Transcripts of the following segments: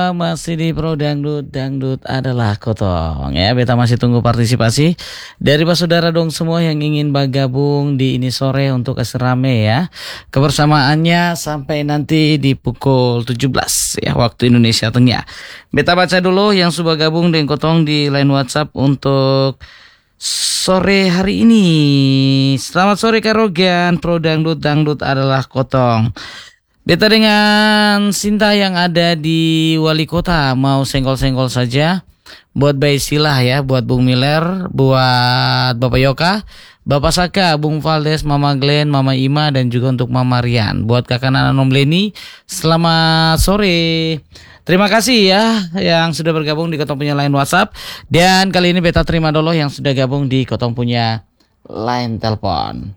Masih di Pro Dangdut, Dangdut adalah Kotong ya. Beta masih tunggu partisipasi dari saudara dong semua yang ingin bergabung di ini sore untuk rame ya. Kebersamaannya sampai nanti di pukul 17 ya waktu Indonesia Tengah. Beta baca dulu yang sudah gabung dengan Kotong di line WhatsApp untuk sore hari ini. Selamat sore Karogan, Pro Dangdut, Dangdut adalah Kotong. Beta dengan Sinta yang ada di Wali Kota mau senggol-senggol saja. Buat Bay Silah ya, buat Bung Miller, buat Bapak Yoka, Bapak Saka, Bung Valdes, Mama Glenn, Mama Ima, dan juga untuk Mama Rian. Buat kakak Nana Nomleni, selamat sore. Terima kasih ya yang sudah bergabung di Kotong punya line WhatsApp. Dan kali ini beta terima dulu yang sudah gabung di Kotong punya line telepon.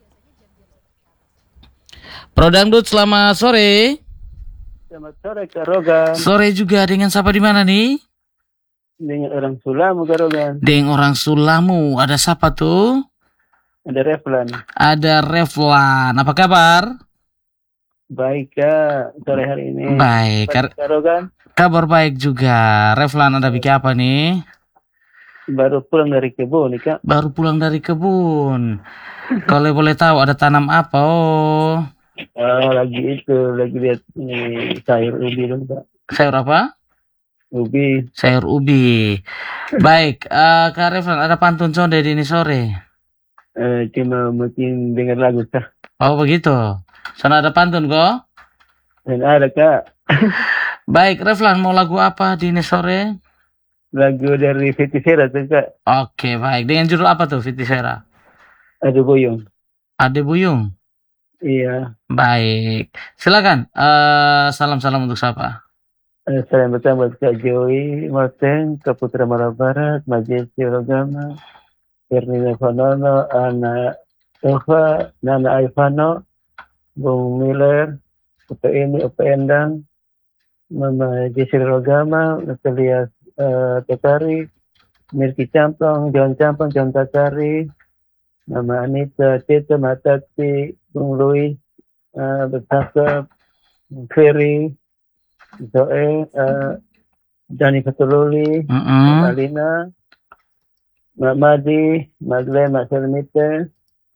Pro Dangdut, selamat sore. Selamat sore Kak Rogan. Sore juga, dengan siapa di mana nih? Dengan orang Sulamu Kak Rogan. Dengan orang Sulamu, ada siapa tuh? Ada Reflan. Ada Reflan, apa kabar? Baik Kak, sore hari ini. Baik, Kak Rogan. Kabar baik juga. Reflan ada bikin apa nih? Baru pulang dari kebun nih Kak. Baru pulang dari kebun. Kalau boleh tahu ada tanam apa? Oh. Lagi lihat sayur ubi dong Kak. Sayur apa? Ubi. Sayur ubi. Baik, Kak Reflan ada pantun sonde di ini sore. Cuma mungkin dengar lagu Kak. Oh begitu. Sana ada pantun kok? Dan ada Kak. Baik, Reflan mau lagu apa di ini sore? Lagu dari Fiti Sera tuh Kak. Oke, baik. Dengan judul apa tuh Fiti Sera? Ada Boyong. Ade Buyung. Iya. Baik. Silakan. Salam-salam untuk siapa? Salam pertama buat Kak Joey Martin, Kak Putra Mara Barat, Majesty Rogama, Fernina Fanono, Ana Eva, Nana Aivano, Bung Miller, Opa Ini, Opa Endang, Mama Jesse Rogama, Natalia Tekari, Mirki Campong, John Takari, Mama Anita, Tita Matati, Bung Louis, Betaka, Ferry, Zoe, Dani Fatululi, Alina, Mak Madi, Magle, Mak Selmite,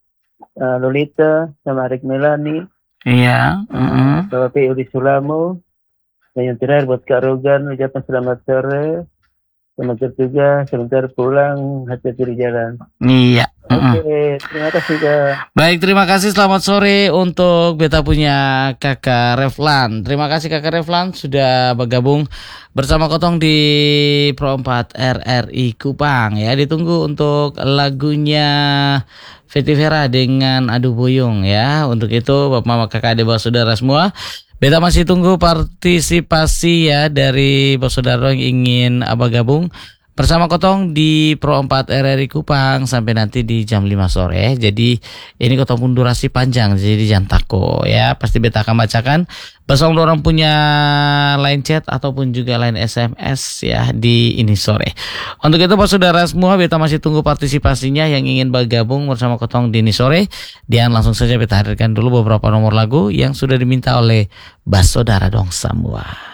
Lolita, sama Arik Melani. Iya. Bapak Udi Sulamu. Dan yang terakhir buat Kak Rogan, ucapan selamat sore. Selamat juga, sebentar pulang, hati-hati di jalan. Iya. Oke, terima kasih Kak. Baik, terima kasih. Selamat sore untuk beta punya kakak Reflan. Terima kasih kakak Reflan sudah bergabung bersama Kotong di Pro 4 RRI Kupang ya. Ditunggu untuk lagunya Fiti Vera dengan Adu Boyong ya. Untuk itu Bapak Mama kakak adik saudara semua, beta masih tunggu partisipasi ya dari saudara yang ingin gabung bersama Kotong di Pro 4 RRI Kupang sampai nanti di jam 5 sore. Jadi ini Kotong pun durasi panjang, jadi jangan takut ya. Pasti beta akan bacakan. Besok orang punya line chat ataupun juga line SMS ya di ini sore. Untuk itu saudara semua, beta masih tunggu partisipasinya yang ingin bergabung bersama Kotong di ini sore. Dan langsung saja beta hadirkan dulu beberapa nomor lagu yang sudah diminta oleh saudara dong semua.